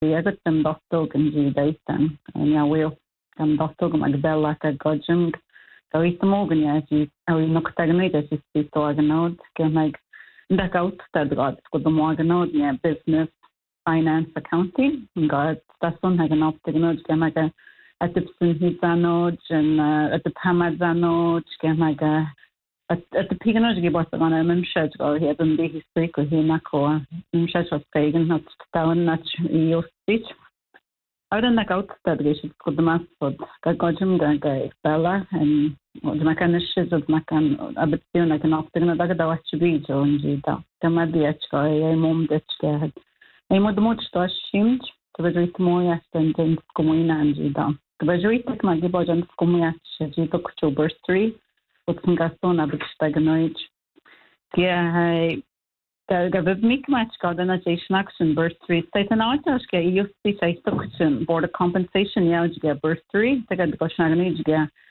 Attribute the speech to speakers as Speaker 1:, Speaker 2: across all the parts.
Speaker 1: agad an dostog an dí daitan bhfuil an dostog mag bella a gojing go í mógan dí a notaganid is tí an nód ge meid da outstad god go do mógan nód business finance accounting god stason ag an optaganid ge me a tipsin hí anód an a de tamad anód ge me at the piganoj gi bot an mimshed go he an be history ko he nako mimshed was pagan not down not your speech out an out that ge ko the mas pod ga gojum ga bella and the mechanics of makan a bit like an often da da was to be so and da ma di go I mom det ga I mod mod sto shimt to be it more and then komuina and da to be it ma gi bojan komuia ji to October 3 Sun gaston a staganoid. Ga mik match organization action bursary. State an outashke you see section board of compensation get bursary. They got go shaganoid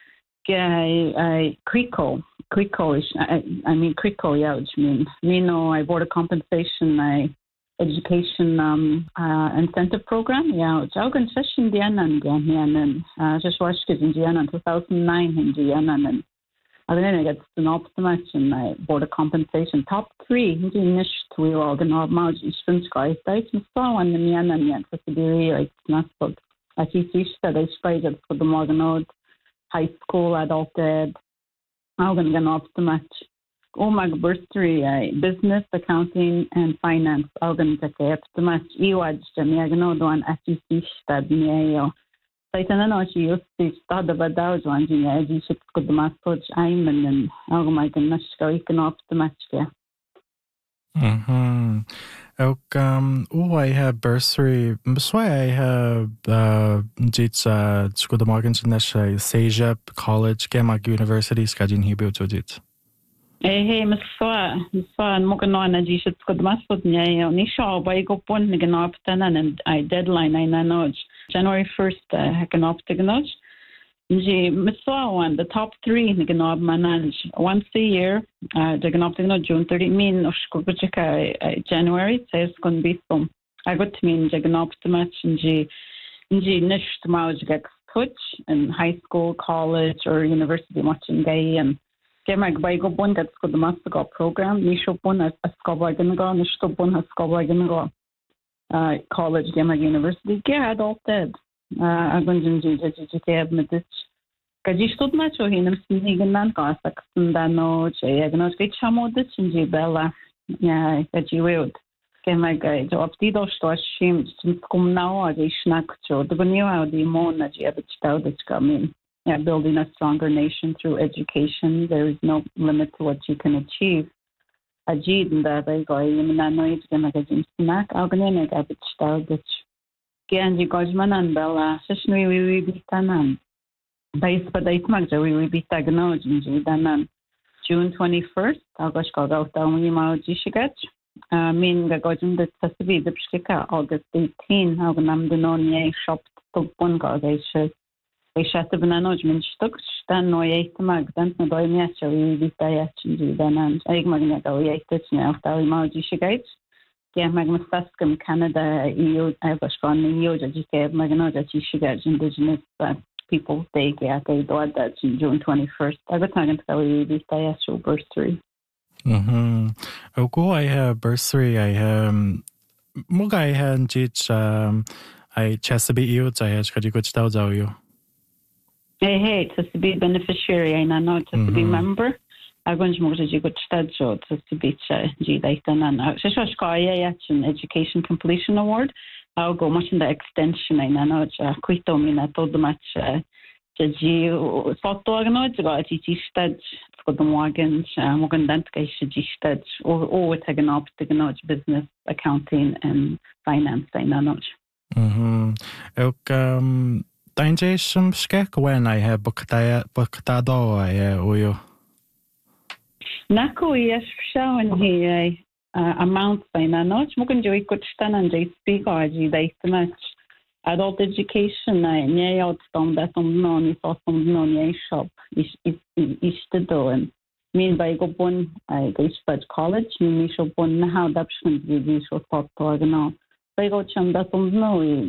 Speaker 1: Crico is I mean Crico mean I board of compensation education incentive program jaugan session dianan just watched it in Diana 2009 in Diana and then I get an optimist in my board of compensation. Top 3, hindi nish we all gonna have Eastern Sky States. So and the Mian and for the like not so. I see that I spied for the Morgan high school adulted. I'm gonna get an optimist. Oh my bursary, business, accounting, and finance. I'm gonna take optimist. Iwaj, Jamiagano, one SEC that me. Saitan no she used to start the badao joining I should go the massage I'm and my goodness go optimist.
Speaker 2: I have bursary. So I have jits go the Morgan Seja College, Gemag University, Skajin Hibu to it.
Speaker 1: Hey, Miss Fa, Mogano, you should go the massage. Nisha, by go point, Niganoptan, and I deadline I know. January 1st, I can optignoj. The top 3 Niganop manage once a year. They can optignoj June 30. Mean of January says going to be some. I got to mean Jaganoptimach and nish to mouj get touch in high school, college, or university watching gay and Gemag by go bun that's good the master program. Nisho bun as a scholar gonna go, Nishto bun has scholar gonna go. College, Gemag University, get all dead. I'm going to have met this. Because you stood much of him, sneaking and gossip, and I know, I know, get some of this in Bella. Yeah, that you will. Gemag, of the dos to ashamed to come now, or they snack to the new out the moon that you have it out that's coming. Yeah, building a stronger nation through education. There is no limit to what you can achieve. Ajid and that I go in anoid the magazine snack. I'll go in a garbage style that Ganji Gojman and Bella, session we be tanan. Base but I magja we be tagnoj in Danan. June 21st, I'll go out down with my Jishigat. Mean the Gojum that has to be the Pshika, August 18, I'll go nam the non shop to one gargation. I shut the bananoj min stuks, then no mag, then no boy match, we be diet in Danan. I magnet away now, Dali Maji Shigates. Yeah, Magmastascum, Canada, EU, I was from the EU, that you gave Magano that you should get Indigenous People's Day, yeah, they do that in June 21st. I was talking to we be diet bursary.
Speaker 2: I have bursary, I have Mugai had jits, I Chesapeake youths, I have good stouts out you.
Speaker 1: Hey, just to be beneficiary, I know, just to be member. I'm going to move to good stud so just to be Daitan and an education completion award. I'll go much in the extension. I know it's quite I told the match photo organoid to go at stud for the Morgans, Morgan Dantke stud or taken up to business, accounting, and finance. I know.
Speaker 2: Some skek when I have bookado, I oil.
Speaker 1: Nako yes showing here amount by nanoch mugan joy could stand and they speak or they much adult education I near out from that non is awesome non shop is the door and mean by go bon I go to college me shop on how adoption we so thought to now Bego chanda somno